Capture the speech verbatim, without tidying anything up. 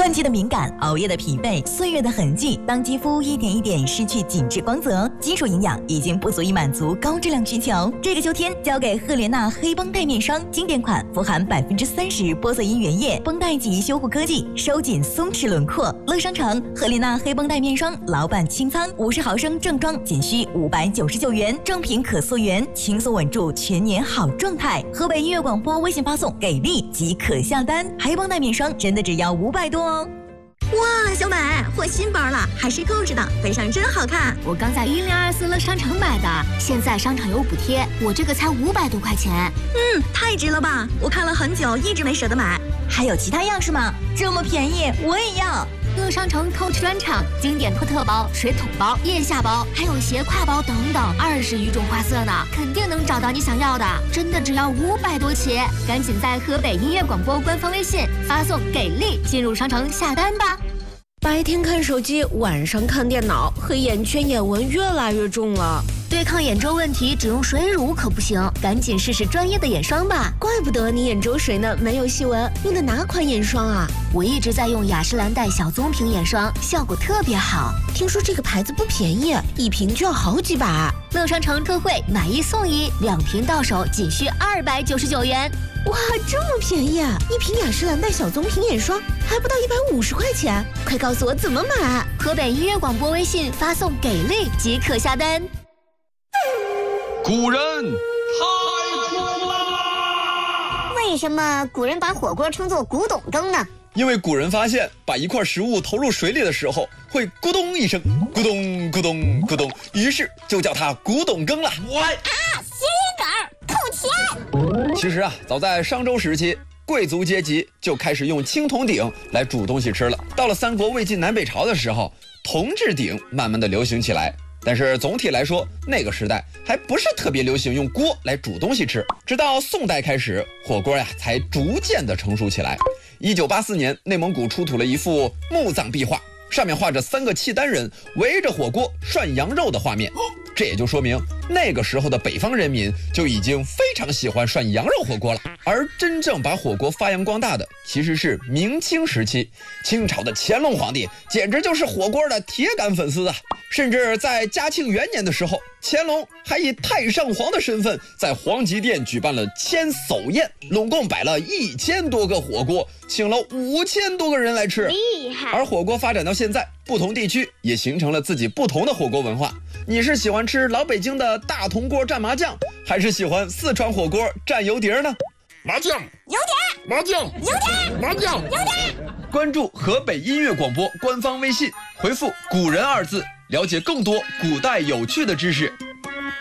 换季的敏感，熬夜的疲惫，岁月的痕迹，当肌肤一点一点失去紧致光泽，基础营养已经不足以满足高质量需求。这个秋天交给赫莲娜黑绷带面霜，经典款，富含百分之三十玻色因原液，绷带级修护科技，收紧松弛轮廓。乐商城赫莲娜黑绷带面霜老版清仓，五十毫升正装仅需五百九十九元，正品可溯源，轻松稳住全年好状态。河北音乐广播微信发送给力即可下单，黑绷带面霜真的只要五百多哦。 哇，小美，换新包了，还是购置的，背上真好看。 我刚在一零二四乐商城买的，现在商场有补贴，我这个才五百多块钱。 嗯，太值了吧！我看了很久，一直没舍得买。 还有其他样式吗？这么便宜，我也要。 乐商城 Coach 专场，经典托特包、水桶包、腋下包，还有斜挎包等等，二十余种花色呢，肯定能找到你想要的。真的只要五百多起，赶紧在河北音乐广播官方微信发送“给力”进入商城下单吧。 白天看手机，晚上看电脑，黑眼圈、眼纹越来越重了。 对抗眼周问题，只用水乳可不行，赶紧试试专业的眼霜吧。 怪不得你眼周水呢，没有细纹。用的哪款眼霜啊？ 我一直在用雅诗兰黛小棕瓶眼霜，效果特别好。 听说这个牌子不便宜，一瓶就要好几百。 乐商城特惠，买一送一，两瓶到手仅需二百九十九元。 哇，这么便宜啊！一瓶雅诗兰黛小棕瓶眼霜还不到一百五十块钱，快告诉我怎么买！ 河北音乐广播微信发送“给力”即可下单。 古人太酷啦！ 为什么古人把火锅称作古董羹呢？ 因为古人发现，把一块食物投入水里的时候，会咕咚一声，咕咚咕咚咕咚，于是就叫它古董羹了。 我啊，谐音梗，扣钱！ 其实啊，早在商周时期，贵族阶级就开始用青铜鼎来煮东西吃了。到了三国魏晋南北朝的时候，铜制鼎慢慢的流行起来。但是总体来说，那个时代还不是特别流行用锅来煮东西吃。直到宋代开始，火锅呀才逐渐的成熟起来。一九八四年，内蒙古出土了一幅墓葬壁画，上面画着三个契丹人围着火锅涮羊肉的画面。这也就说明那个时候的北方人民就已经非常喜欢涮羊肉火锅了。而真正把火锅发扬光大的其实是明清时期，清朝的乾隆皇帝简直就是火锅的铁杆粉丝啊！甚至在嘉庆元年的时候，乾隆还以太上皇的身份在皇极殿举办了千叟宴，拢共摆了一千多个火锅，请了五千多个人来吃， 厉害！ 而火锅发展到现在，不同地区也形成了自己不同的火锅文化。你是喜欢吃老北京的大铜锅蘸麻酱，还是喜欢四川火锅蘸油碟呢？ 麻酱有点， 麻酱有点， 麻酱有点。 关注河北音乐广播官方微信，回复“古人”二字，了解更多古代有趣的知识。